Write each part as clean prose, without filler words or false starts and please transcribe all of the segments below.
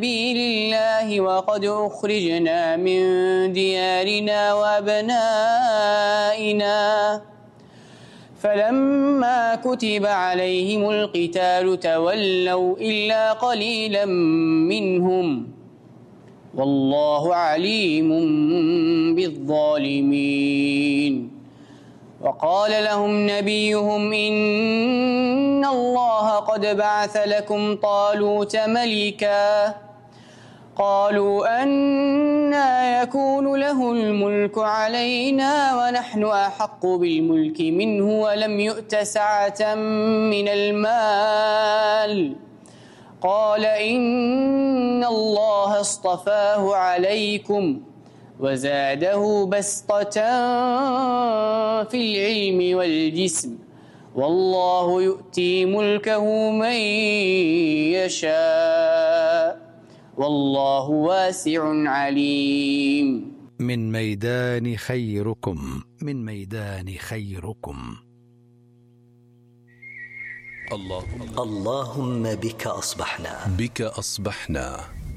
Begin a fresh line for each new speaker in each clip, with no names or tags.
سبيل الله وقد أخرجنا من ديارنا وأبنائنا فلما كتب عليهم القتال تولوا إلا قليلا منهم والله عليم بالظالمين وقال لهم نبيهم إن الله قد بعث لكم طالوت ملكا قالوا أنى يكون له الملك علينا ونحن أحق بالملك منه ولم يؤت سعة من المال قال إن الله اصطفاه عليكم وزاده بسطة في العلم والجسم والله يؤتي ملكه من يشاء والله واسع عليم.
من ميدان خيركم، من ميدان خيركم.
اللهم بك أصبحنا،
بك أصبحنا.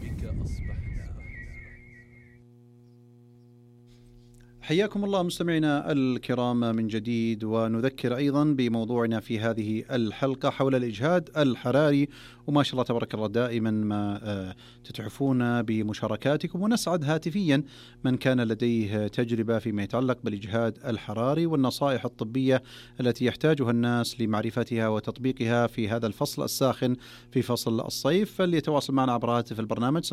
حياكم الله مستمعينا الكرام من جديد، ونذكر أيضا بموضوعنا في هذه الحلقة حول الإجهاد الحراري، وما شاء الله تبارك الله دائما ما تتعفون بمشاركاتكم، ونسعد هاتفيا من كان لديه تجربة فيما يتعلق بالإجهاد الحراري والنصائح الطبية التي يحتاجها الناس لمعرفتها وتطبيقها في هذا الفصل الساخن في فصل الصيف، فليتواصل معنا عبر هاتف البرنامج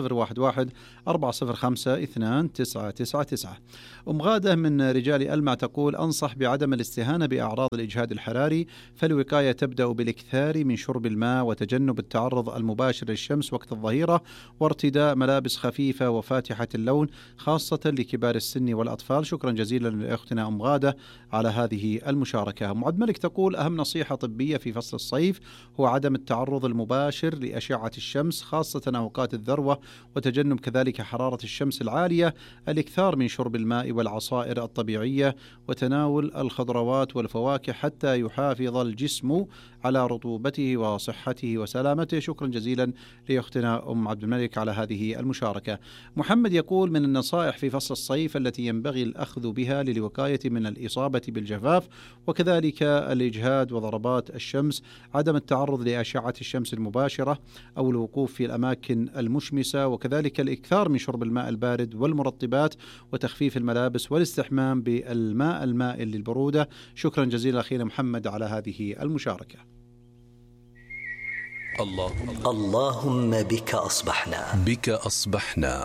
011-405-2999. أم غادة من رجال ألمع تقول: أنصح بعدم الاستهانة بأعراض الإجهاد الحراري، فالوقاية تبدأ بالإكثار من شرب الماء وتجنب التعرض المباشر للشمس وقت الظهيرة، وارتداء ملابس خفيفة وفاتحة اللون خاصة لكبار السن والأطفال. شكرا جزيلا لأختنا أم غادة على هذه المشاركة. معد ملك تقول: أهم نصيحة طبية في فصل الصيف هو عدم التعرض المباشر لأشعة الشمس خاصة أوقات الذروة، وتجنب كذلك حرارة الشمس العالية، الإكثار من شرب الماء والعصائر الطبيعية، وتناول الخضروات والفواكه حتى يحافظ الجسم على رطوبته وصحته وسلامته. شكرا جزيلا لأختنا أم عبد الملك على هذه المشاركة. محمد يقول: من النصائح في فصل الصيف التي ينبغي الأخذ بها للوقاية من الإصابة بالجفاف وكذلك الإجهاد وضربات الشمس عدم التعرض لأشعة الشمس المباشرة أو الوقوف في الأماكن المشمسة، وكذلك الإكثار من شرب الماء البارد والمرطبات، وتخفيف الملابس والاستحمام بالماء المائل للبرودة. شكرا جزيلا أخينا محمد على هذه المشاركة.
اللهم بك أصبحنا،
بك أصبحنا.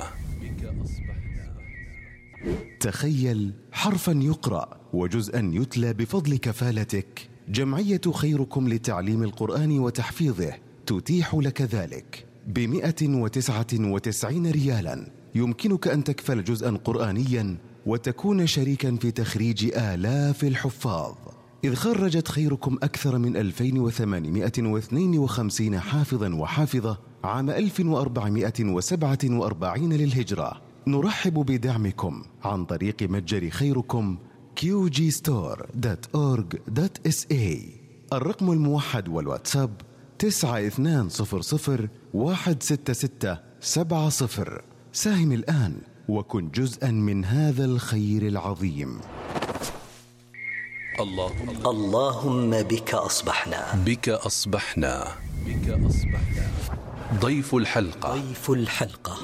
تخيل حرفا يقرأ وجزءا يتلى بفضل كفالتك. جمعية خيركم لتعليم القرآن وتحفيظه تتيح لك ذلك ب199 ريالا. يمكنك أن تكفل جزءا قرآنيا وتكون شريكا في تخريج آلاف الحفاظ، إذ خرجت خيركم أكثر من 2852 حافظا وحافظة عام 1447 للهجرة. نرحب بدعمكم عن طريق متجر خيركم qgstore.org.sa. الرقم الموحد والواتساب 9200166770. ساهم الآن وكن جزءا من هذا الخير العظيم.
اللهم بك أصبحنا،
بك أصبحنا. بك أصبحنا. ضيف الحلقة،
ضيف الحلقة.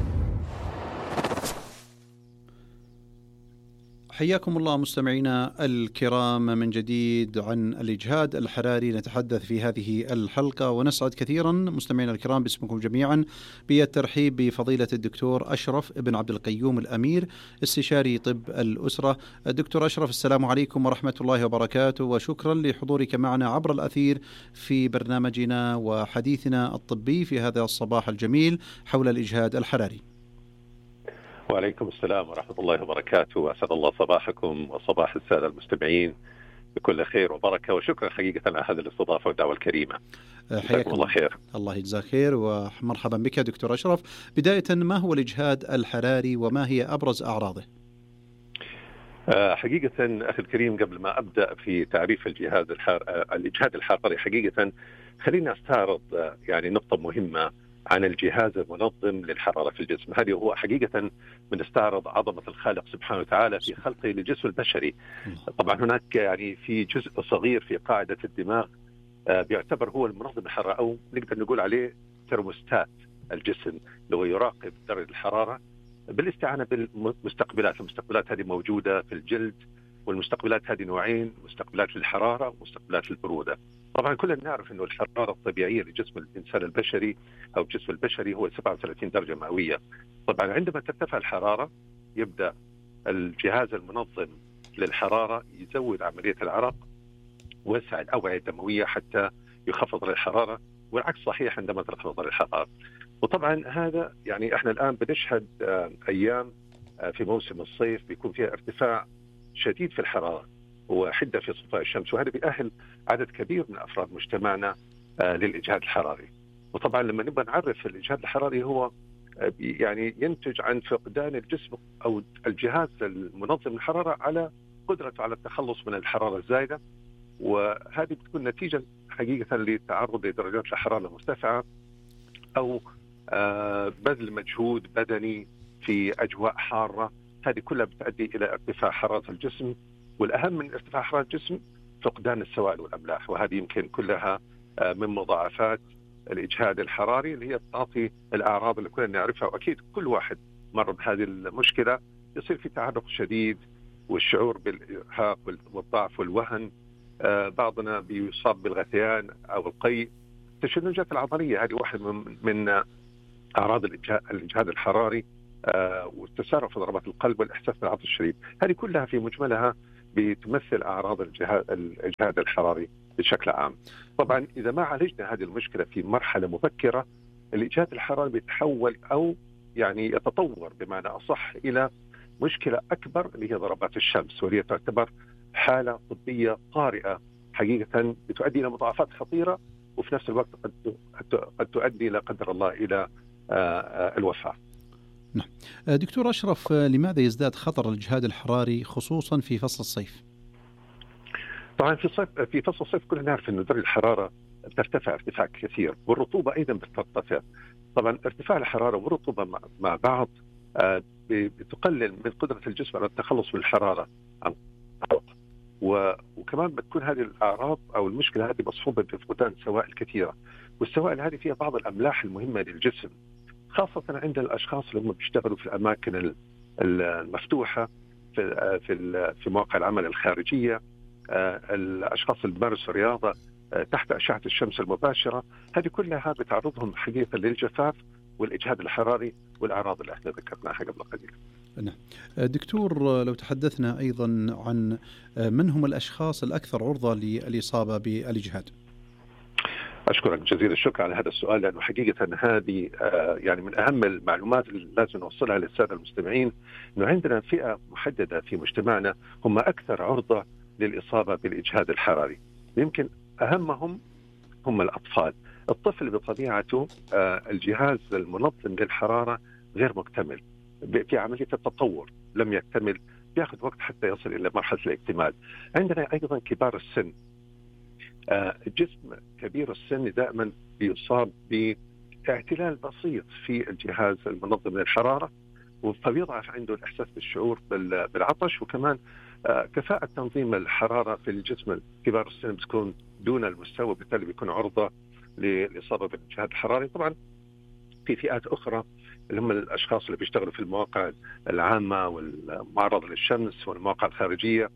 حياكم الله مستمعينا الكرام من جديد. عن الإجهاد الحراري نتحدث في هذه الحلقة، ونسعد كثيرا مستمعينا الكرام باسمكم جميعا بالترحيب بفضيلة الدكتور أشرف بن عبد القيوم الأمير، استشاري طب الأسرة. الدكتور أشرف، السلام عليكم ورحمة الله وبركاته، وشكرا لحضورك معنا عبر الأثير في برنامجنا وحديثنا الطبي في هذا الصباح الجميل حول الإجهاد الحراري.
وعليكم السلام ورحمة الله وبركاته، وأسعد الله صباحكم وصباح السادة المستمعين بكل خير وبركة، وشكرا حقيقة على هذه الاستضافة والدعوة الكريمة.
حياكم الله خير. الله يجزاك خير ومرحبا بك دكتور أشرف. بداية، ما هو الإجهاد الحراري وما هي أبرز أعراضه؟
حقيقة أخي الكريم، قبل ما أبدأ في تعريف الإجهاد الحراري، حقيقة خلينا أستعرض يعني نقطة مهمة عن الجهاز المنظم للحرارة في الجسم. هذه هو حقيقة من استعرض عظمة الخالق سبحانه وتعالى في خلقه للجسم البشري. طبعا هناك يعني في جزء صغير في قاعدة الدماغ بيعتبر هو المنظم الحرارة، أو نقدر نقول عليه ترموستات الجسم، اللي هو يراقب درجة الحرارة بالاستعانة بالمستقبلات. المستقبلات هذه موجودة في الجلد، والمستقبلات هذه نوعين: مستقبلات للحرارة ومستقبلات للبرودة. طبعا كلنا نعرف أنه الحرارة الطبيعية لجسم الإنسان البشري أو الجسم البشري هو 37 درجة مئوية. طبعا عندما ترتفع الحرارة يبدأ الجهاز المنظم للحرارة يزود عملية العرق ويوسع الأوعية الدموية حتى يخفض الحرارة، والعكس صحيح عندما تنخفض الحرارة. وطبعا هذا يعني احنا الآن بنشهد أيام في موسم الصيف بيكون فيها ارتفاع شديد في الحرارة وحدة في سطوع الشمس، وهذا بيأهل عدد كبير من أفراد مجتمعنا للإجهاد الحراري. وطبعا لما نبغى نعرف الإجهاد الحراري هو يعني ينتج عن فقدان الجسم أو الجهاز المنظم للحرارة على قدرته على التخلص من الحرارة الزايدة، وهذه بتكون نتيجة حقيقة للتعرض لدرجات الحرارة المرتفعة أو بذل مجهود بدني في أجواء حارة. هذه كلها بتؤدي إلى ارتفاع حرارة الجسم، والأهم من ارتفاع حرارة الجسم فقدان السوائل والأملاح، وهذه يمكن كلها من مضاعفات الإجهاد الحراري اللي هي تعطي الأعراض اللي كلنا نعرفها. وأكيد كل واحد مر بهذه المشكلة يصير في تعرق شديد والشعور بالإرهاق والضعف والوهن، بعضنا بيصاب بالغثيان أو القيء. التشنجات العضلية هذه واحد من أعراض الإجهاد الحراري، والتسارع في ضربات القلب والإحساس بالعطش الشديد. هذه كلها في مجملها بتمثل أعراض الإجهاد الحراري بشكل عام. طبعا إذا ما عالجنا هذه المشكلة في مرحلة مبكرة، الإجهاد الحراري بيتحول أو يعني يتطور بمعنى أصح إلى مشكلة أكبر اللي هي ضربات الشمس، وهي تعتبر حالة طبية طارئة حقيقة بتؤدي إلى مضاعفات خطيرة، وفي نفس الوقت قد تؤدي لا قدر الله إلى الوفاة.
نعم. دكتور أشرف، لماذا يزداد خطر الإجهاد الحراري خصوصا في فصل الصيف؟
طبعا في فصل الصيف كلنا نعرف أن درجة الحرارة ترتفع ارتفاع كثير، والرطوبة أيضا بترتفع. طبعا ارتفاع الحرارة والرطوبة مع بعض بتقلل من قدرة الجسم على التخلص من الحرارة، وكمان بتكون هذه الأعراض أو المشكلة هذه مصحوبة بفقدان سوائل كثيرة، والسوائل هذه فيها بعض الأملاح المهمة للجسم، خاصة عند الأشخاص اللي هم بيشتغلوا في الأماكن المفتوحة في مواقع العمل الخارجية، الأشخاص اللي بيمارسوا رياضة تحت أشعة الشمس المباشرة. هذه كلها بتعرضهم حقيقة للجفاف والإجهاد الحراري والأعراض اللي احنا ذكرناها قبل قليل.
نعم. دكتور، لو تحدثنا أيضا عن من هم الأشخاص الأكثر عرضة للإصابة بالإجهاد؟
أشكرك جزيل الشكر على هذا السؤال، لأنه حقيقة هذه يعني من أهم المعلومات اللي لازم نوصلها للسادة المستمعين، أنه عندنا فئة محددة في مجتمعنا هم أكثر عرضة للإصابة بالإجهاد الحراري. يمكن أهمهم هم الأطفال. الطفل بطبيعته الجهاز المنظم للحرارة غير مكتمل، في عملية التطور لم يكتمل، بياخذ وقت حتى يصل إلى مرحلة الاكتمال. عندنا أيضا كبار السن. الجسم كبير السن دائما بيصاب باعتلال بسيط في الجهاز المنظم للحرارة، فبيضعف عنده الإحساس بالشعور بالعطش، وكمان كفاءة تنظيم الحرارة في الجسم كبار السن بتكون دون المستوى، بالتالي بيكون عرضة للإصابة بالإجهاد الحراري. طبعا في فئات أخرى اللي هم الأشخاص اللي بيشتغلوا في المواقع العامة والمعرض للشمس والمواقع الخارجية،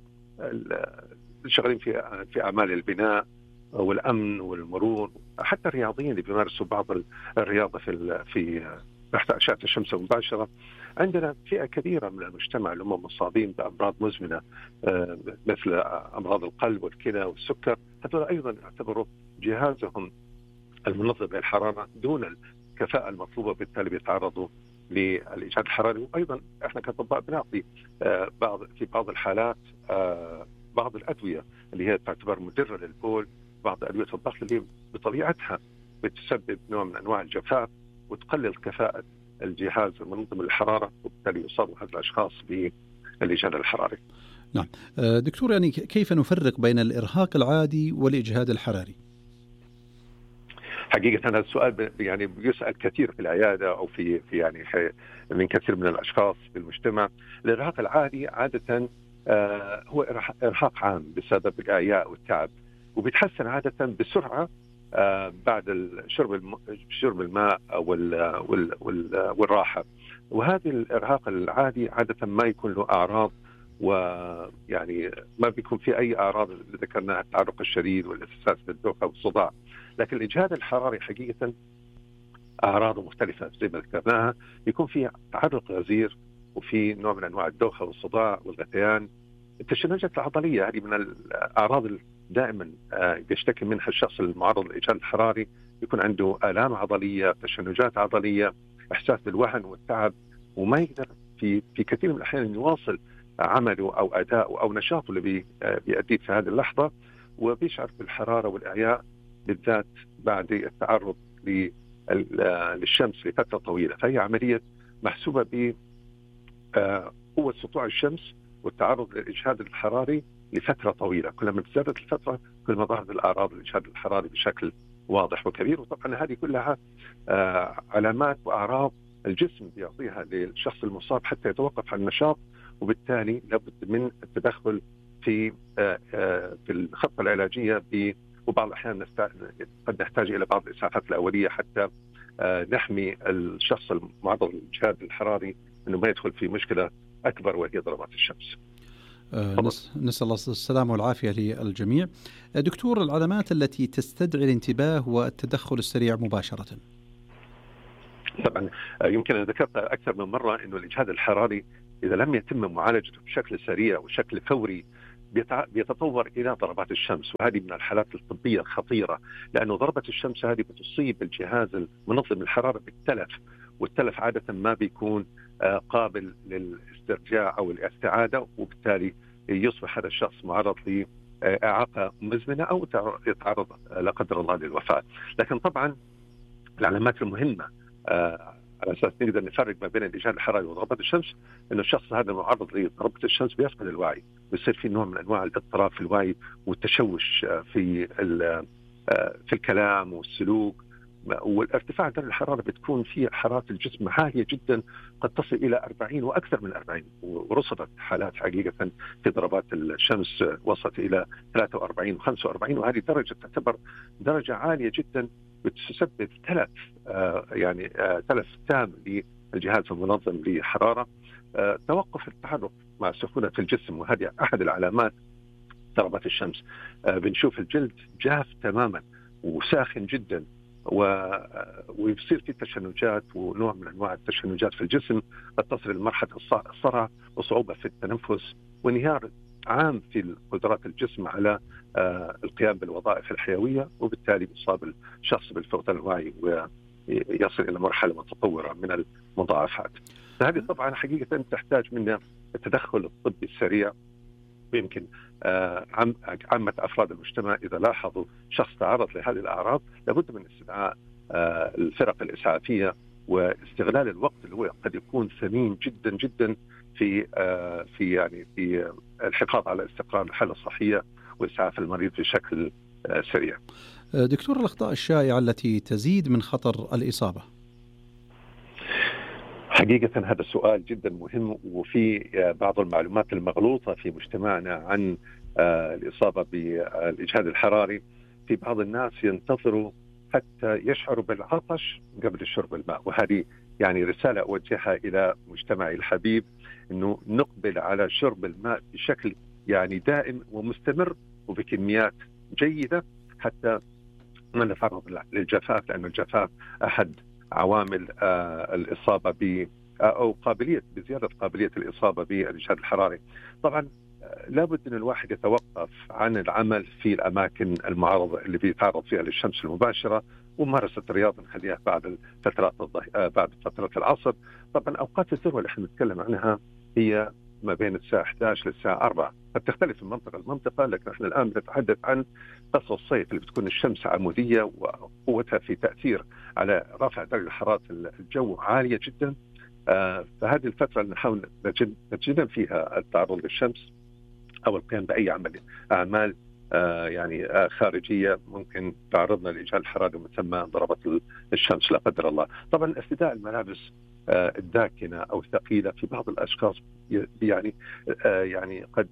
شغالين في أعمال البناء والأمن والمرور، حتى الرياضيين اللي بيمارسوا بعض الرياضة في تحت أشعة الشمس المباشرة. عندنا فئة كبيرة من المجتمع اللي هم مصابين بأمراض مزمنة مثل أمراض القلب والكلى والسكر، هذول أيضا يعتبروا جهازهم المنظم للحرارة دون الكفاءة المطلوبة، بالتالي بيتعرضوا للإجهاد الحراري. وأيضا إحنا كأطباء بنعطي في بعض الحالات بعض الأدوية اللي هي تعتبر مدرة للبول، بعض أدوية الضغط اللي بطبيعتها بتسبب نوع من أنواع الجفاف وتقلل كفاءة الجهاز المنظم للحرارة، وبالتالي يصاب هذه الأشخاص بالإجهاد الحراري.
نعم. دكتور، يعني كيف نفرق بين الإرهاق العادي والإجهاد الحراري؟
حقيقة هذا السؤال يعني بيسأل كثير في العيادة أو في يعني من كثير من الأشخاص في المجتمع. الإرهاق العادي عادة هو إرهاق عام بسبب الإعياء والتعب، وبيتحسن عادة بسرعة بعد شرب الماء والراحة. وهذا الإرهاق العادي عادة ما يكون له أعراض، ويعني ما بيكون في أي أعراض اللي ذكرناها، التعرق الشديد والإحساس بالدوخة والصداع. لكن الإجهاد الحراري حقيقة أعراضه مختلفة زي ما ذكرناها، يكون في تعرق غزير وفي نوع من أنواع الدوخة والصداع والغثيان. التشنجات العضلية هذه من الأعراض دائما يشتكي منها الشخص المعرض للإجهاد الحراري، يكون عنده آلام عضلية، تشنجات عضلية، إحساس بالوهن والتعب، وما يقدر في كثير من الأحيان يواصل عمله أو أداءه أو نشاطه اللي بيأديه في هذه اللحظة، وبيشعر بالحرارة والإعياء بالذات بعد التعرض للشمس لفترة طويلة. فهي عملية محسوبة بقوة سطوع الشمس والتعرض للإجهاد الحراري لفترة طويلة. كلما زادت الفترة كل ما ظهرت الأعراض الإجهاد الحراري بشكل واضح وكبير. وطبعا هذه كلها علامات وأعراض الجسم بيعطيها للشخص المصاب حتى يتوقف عن النشاط، وبالتالي لابد من التدخل في الخطة العلاجية. وبعض الأحيان قد نحتاج إلى بعض الإسعافات الأولية حتى نحمي الشخص المعرض للإجهاد الحراري أنه ما يدخل في مشكلة أكبر وهي ضربات الشمس.
نسأل الله السلامة والعافية للجميع. دكتور، العلامات التي تستدعي الانتباه والتدخل السريع مباشرة.
طبعا يمكن أن ذكرت أكثر من مرة أنه الإجهاد الحراري إذا لم يتم معالجته بشكل سريع وشكل فوري بيتطور إلى ضربات الشمس، وهذه من الحالات الطبية الخطيرة، لأنه ضربة الشمس هذه بتصيب الجهاز المنظم للحرارة بالتلف، والتلف عادة ما بيكون قابل للاسترجاع أو الاستعادة، وبالتالي يصبح هذا الشخص معرض لإعاقة مزمنة أو يتعرض لا قدر الله للوفاة. لكن طبعا العلامات المهمة على أساس نقدر نفرق ما بين الإجهاد الحراري وضربات الشمس، إنه الشخص هذا المعرض لضربة الشمس بيفقد الوعي، ويصير في نوع من أنواع الاضطراب في الوعي والتشوش في الكلام والسلوك. والارتفاع درجة الحرارة بتكون في حرارة الجسم عالية جدا، قد تصل إلى 40 وأكثر من 40، ورصدت حالات حقيقة في ضربات الشمس وصلت إلى 43 و45، وهذه درجة تعتبر درجة عالية جدا بتسبب تلف، يعني تلف تام للجهاز المنظم للحرارة. توقف التحرك مع سخونة في الجسم، وهذه أحد العلامات ضربات الشمس. بنشوف الجلد جاف تماما وساخن جدا، ويصير في تشنجات ونوع من أنواع التشنجات في الجسم، قد تصل لمرحلة الصرع وصعوبة في التنفس وانهيار عام في قدرات الجسم على القيام بالوظائف الحيوية، وبالتالي يصاب الشخص بالفقدان الوعي ويصل إلى مرحلة متطورة من المضاعفات. فهذه طبعا حقيقة تحتاج منا التدخل الطبي السريع. ويمكن عامة أفراد المجتمع إذا لاحظوا شخص تعرض لهذه الأعراض لابد من استدعاء الفرق الإسعافية واستغلال الوقت اللي هو قد يكون ثمين جدا جدا في الحفاظ على استقرار الحالة الصحية وإسعاف المريض بشكل سريع.
دكتور، الأخطاء الشائعة التي تزيد من خطر الإصابة.
حقيقة هذا السؤال جدا مهم، وفي بعض المعلومات المغلوطة في مجتمعنا عن الإصابة بالإجهاد الحراري. في بعض الناس ينتظروا حتى يشعروا بالعطش قبل شرب الماء، وهذه يعني رسالة أوجهها إلى مجتمعي الحبيب، إنه نقبل على شرب الماء بشكل يعني دائم ومستمر وبكميات جيدة حتى ما نتعرض للجفاف، لأن الجفاف أحد عوامل الإصابة أو بزيادة قابلية الإصابة بالإجهاد الحراري. طبعا لابد أن الواحد يتوقف عن العمل في الأماكن المعرضة اللي بيتعرض فيها للشمس المباشرة، وممارسة الرياضة نخليها بعد فترات العصر. طبعا أوقات الذروة اللي احنا نتكلم عنها هي ما بين الساعة 11 للساعة 4، قد تختلف من منطقة لمنطقة، لكن احنا الآن بنتحدث عن فصل الصيف اللي بتكون الشمس عمودية وقوتها في تأثير على رفع درجة حرارة الجو عالية جدا. فهذه الفترة اللي نحاول نتجنب فيها التعرض للشمس أو القيام بأي أعمال يعني خارجيه ممكن تعرضنا لاجهاد الحراري من ثم ضربت الشمس لا قدر الله. طبعا ارتداء الملابس الداكنه او الثقيله في بعض الاشخاص يعني قد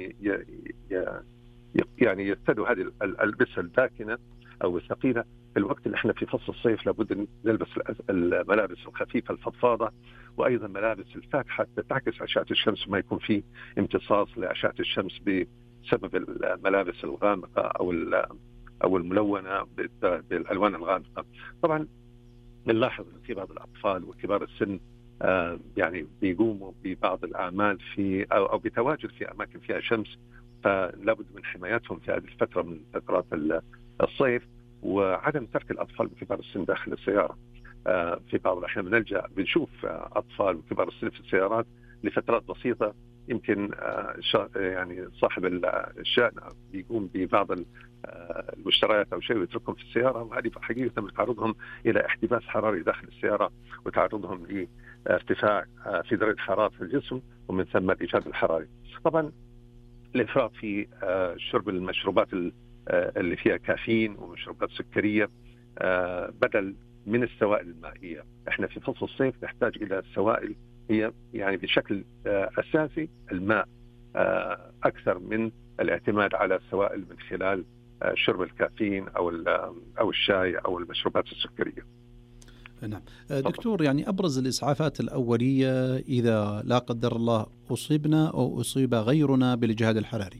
يعني يرتدوا هذه الألبسة الداكنة أو الثقيلة في الوقت اللي احنا في فصل الصيف. لابد نلبس الملابس الخفيفة الفضفاضة، وأيضا ملابس الفاتحة حتى تعكس أشعة الشمس وما يكون في امتصاص لأشعة الشمس بسبب الملابس الغامقة أو الملونة بالألوان الغامقة. طبعا نلاحظ أن في بعض الأطفال وكبار السن يعني بيقوموا ببعض الأعمال في أو بتواجد في أماكن فيها شمس، فلابد من حمايتهم في هذه الفترة من فترات الصيف، وعدم ترك الأطفال وكبار السن داخل السيارة. في بعض الأحيان بنشوف أطفال وكبار السن في السيارات لفترات بسيطة، يمكن يعني صاحب الشأن بيقوم ببعض المشتريات أو شيء ويتركهم في السيارة، وهذه حقيقة بتعرضهم إلى احتباس حراري داخل السيارة وتعرضهم لارتفاع في درجة حرارة الجسم ومن ثم الإجهاد الحراري. طبعا الإفراط في شرب المشروبات اللي فيها كافيين ومشروبات سكرية بدل من السوائل المائية. احنا في فصل الصيف نحتاج إلى السوائل هي يعني بشكل أساسي الماء أكثر من الاعتماد على السوائل من خلال شرب الكافيين أو الشاي أو المشروبات السكرية.
نعم دكتور، يعني أبرز الإسعافات الأولية إذا لا قدر الله أصيبنا أو أصيب غيرنا بالإجهاد الحراري.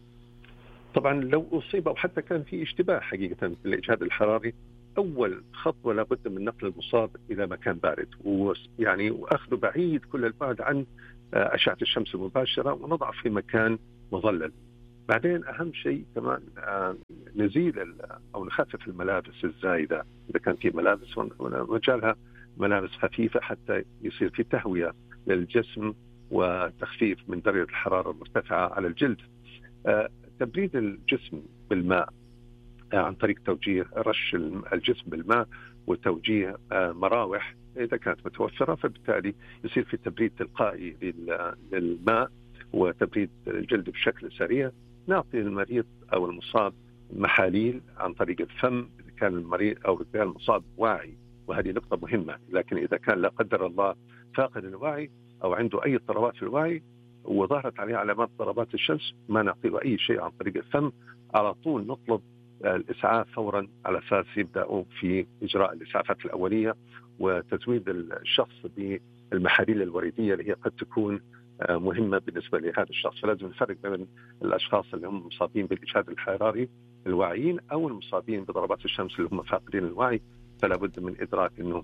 طبعا لو أصيب أو حتى كان في اشتباه حقيقة بالإجهاد الحراري، أول خطوة لابد من نقل المصاب إلى مكان بارد، ويعني وأخذه بعيد كل البعد عن أشعة الشمس المباشرة، ونضعه في مكان مظلل. بعدين أهم شيء كمان نزيل أو نخفف الملابس الزايدة إذا كان في ملابس، ونجعلها ملابس خفيفة حتى يصير في تهوية للجسم وتخفيف من درجة الحرارة المرتفعة على الجلد. تبريد الجسم بالماء عن طريق توجيه رش الجسم بالماء وتوجيه مراوح إذا كانت متوفرة، فبالتالي يصير في تبريد تلقائي للماء وتبريد الجلد بشكل سريع. نعطي المريض أو المصاب محاليل عن طريق الفم إذا كان المريض أو إذا كان المصاب واعي، وهذه نقطة مهمة. لكن إذا كان لا قدر الله فاقد الوعي أو عنده أي اضطرابات في الوعي وظهرت عليه علامات ضربات الشمس، ما نعطيه أي شيء عن طريق الفم، على طول نطلب الإسعاف فورا على أساس يبدأوا في إجراء الإسعافات الأولية وتزويد الشخص بالمحاليل الوريدية اللي هي قد تكون مهمة بالنسبة لهذا الشخص. فلازم نفرق بين الأشخاص اللي هم مصابين بالإجهاد الحراري الواعيين أو المصابين بضربات الشمس اللي هم فاقدين الوعي. فلا بد من إدراك أنه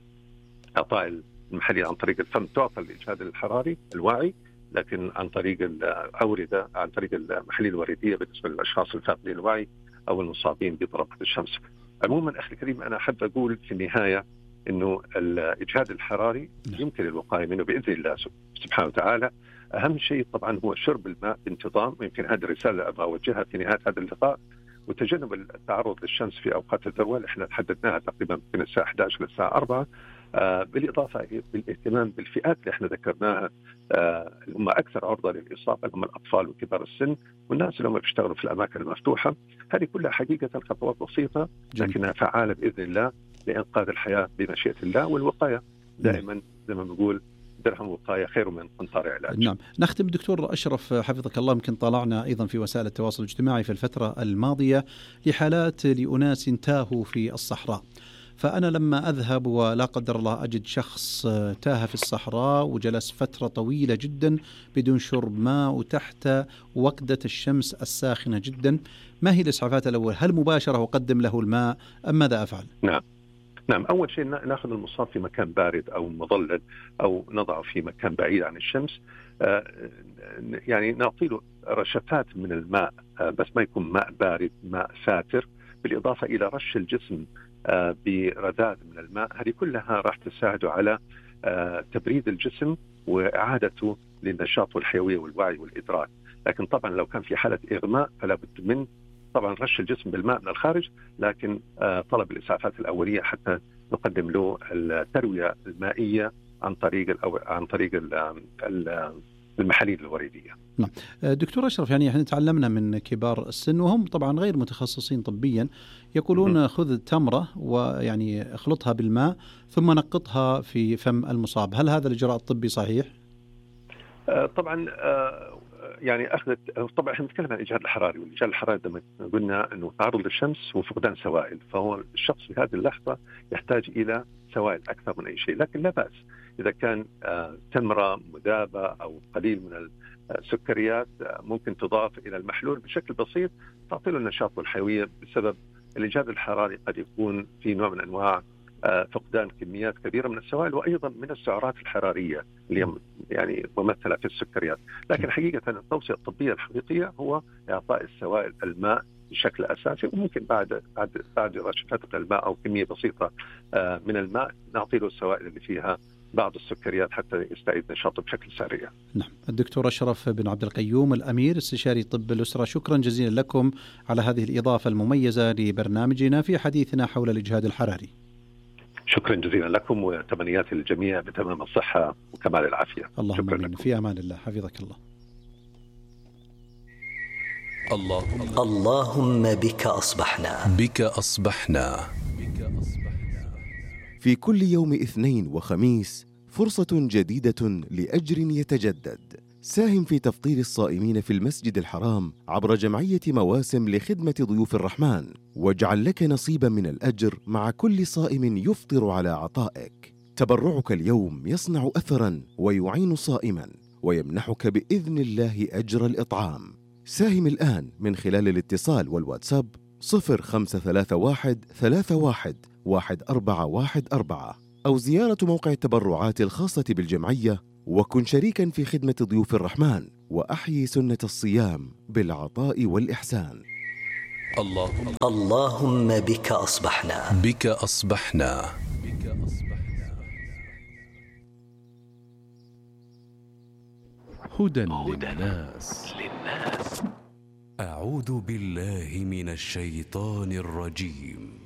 إعطاء المحاليل عن طريق الفم تعطى الإجهاد الحراري الواعي، لكن عن طريق الأوردة عن طريق المحاليل الوريدية بالنسبة للأشخاص الفاقدين الوعي أو المصابين بضربات الشمس. عموما أخي الكريم، أنا أحب أقول في النهاية أنه الإجهاد الحراري يمكن الوقاية منه بإذن الله سبحانه وتعالى. أهم شيء طبعا هو شرب الماء بانتظام، ويمكن هذه الرسالة أبغى أوجهها في نهاية هذا اللقاء، وتجنب التعرض للشمس في أوقات الذروة اللي احنا حددناها تقريبا من الساعة 11 للساعة 4، بالإضافة بالاهتمام بالفئات اللي احنا ذكرناها اللي هم أكثر عرضة للإصابة، هم الأطفال وكبار السن والناس اللي هم بيشتغلوا في الأماكن المفتوحة. هذه كلها حقيقة خطوات بسيطة لكنها فعالة بإذن الله لإنقاذ الحياة بمشيئة الله. والوقاية دائما زي ما بنقول درهم وقاية خير من قنطار علاج.
نعم. نختم دكتور أشرف حفظك الله، يمكن طلعنا أيضا في وسائل التواصل الاجتماعي في الفترة الماضية لحالات لأناس تاهوا في الصحراء، فأنا لما أذهب ولا قدر الله أجد شخص تاه في الصحراء وجلس فترة طويلة جدا بدون شرب ماء وتحت وقدة الشمس الساخنة جدا، ما هي الإسعافات الأول؟ هل مباشرة وقدم له الماء أم ماذا أفعل؟
نعم، أول شيء نأخذ المصاب في مكان بارد أو مظلل أو نضعه في مكان بعيد عن الشمس، يعني نعطي له رشفات من الماء بس ما يكون ماء بارد، ماء ساتر، بالإضافة إلى رش الجسم برذاذ من الماء. هذه كلها راح تساعده على تبريد الجسم وإعادته للنشاط والحيوية والوعي والإدراك. لكن طبعا لو كان في حالة إغماء فلا بد من طبعا رش الجسم بالماء من الخارج، لكن طلب الإسعافات الأولية حتى نقدم له التروية المائية عن طريق المحاليل الوريديه.
نعم. دكتور أشرف، يعني احنا تعلمنا من كبار السن وهم طبعا غير متخصصين طبيا، يقولون خذ تمرة ويعني اخلطها بالماء ثم نقطها في فم المصاب، هل هذا الإجراء الطبي صحيح؟
طبعا يعني طبعا احنا نتكلم عن الاجهاد الحراري، والاجهاد الحراري لما قلنا انه تعرض للشمس وفقدان سوائل، فهو الشخص في هذه اللحظه يحتاج الى سوائل اكثر من اي شيء، لكن لا باس اذا كان تمره مذابه او قليل من السكريات ممكن تضاف الى المحلول بشكل بسيط تعطي له النشاط والحيويه. بسبب الاجهاد الحراري قد يكون في نوع من انواع فقدان كميات كبيره من السوائل وايضا من السعرات الحراريه اللي يعني ممثله في السكريات، لكن حقيقه التوصيه الطبيه الحقيقيه هو اعطاء السوائل الماء بشكل اساسي، وممكن بعد رشه فتره الماء او كميه بسيطه من الماء نعطي له السوائل اللي فيها بعض السكريات حتى يستعيد نشاطه بشكل سريع.
نعم. الدكتور أشرف بن عبد القيوم الأمير استشاري طب الأسرة، شكرا جزيلا لكم على هذه الإضافة المميزة لبرنامجنا في حديثنا حول الإجهاد الحراري.
شكرا جزيلا لكم وتمنياتي للجميع بتمام الصحة وكمال العافية.
اللهم آمين. في أمان الله، حفظك الله.
اللهم بك أصبحنا.
بك أصبحنا.
في كل يوم اثنين وخميس فرصة جديدة لأجر يتجدد. ساهم في تفطير الصائمين في المسجد الحرام عبر جمعية مواسم لخدمة ضيوف الرحمن، واجعل لك نصيبا من الأجر مع كل صائم يفطر على عطائك. تبرعك اليوم يصنع أثرا ويعين صائما ويمنحك بإذن الله أجر الإطعام. ساهم الآن من خلال الاتصال والواتساب 0531 31 1414 أو زيارة موقع التبرعات الخاصة بالجمعية، وكن شريكا في خدمة ضيوف الرحمن وأحيي سنة الصيام بالعطاء والإحسان.
اللهم بك أصبحنا.
بك أصبحنا.
هدى للناس. أعوذ بالله من الشيطان الرجيم.